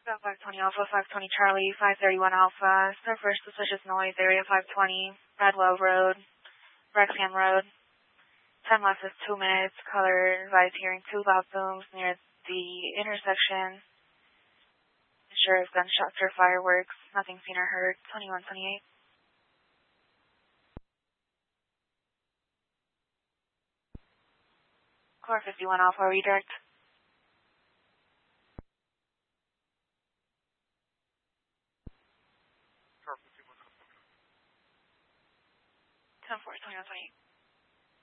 Got 520 Alpha, 520 Charlie, 531 Alpha, surface suspicious noise, area 520, Redwell Road, Rexham Road. 10 left is 2 minutes, color advised hearing 2 loud booms near the intersection. Sure if gunshots or fireworks, nothing seen or heard, 2128. Car 51 Alpha, redirect. Car 51 Alpha. 10-4, 2128.